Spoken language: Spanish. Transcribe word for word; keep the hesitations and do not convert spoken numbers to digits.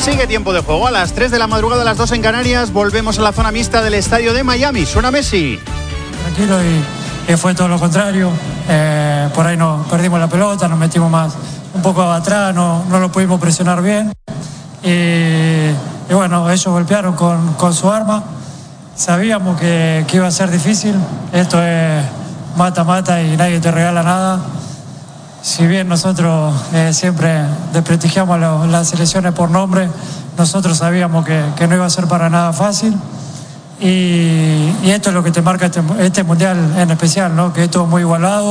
Sigue tiempo de juego. A las tres de la madrugada, a las dos en Canarias, volvemos a la zona mixta del estadio de Miami. Suena Messi. Tranquilo y, y fue todo lo contrario. Eh, por ahí no perdimos la pelota, nos metimos más un poco atrás, no, no lo pudimos presionar bien. Y, y bueno, ellos golpearon con, con su arma. Sabíamos que, que iba a ser difícil. Esto es mata-mata y nadie te regala nada. Si bien nosotros eh, siempre desprestigiamos lo, las selecciones por nombre, nosotros sabíamos que, que no iba a ser para nada fácil. Y, y esto es lo que te marca este, este mundial en especial, ¿no? Que esto es muy igualado.